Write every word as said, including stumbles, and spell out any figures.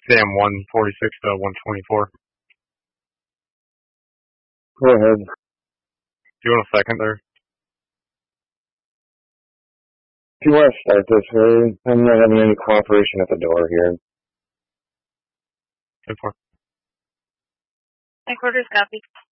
Sam one forty-six to one twenty-four. Go ahead. Do you want a second there? If you want to start this way, I'm not having any cooperation at the door here. ten four. Headquarters, copy.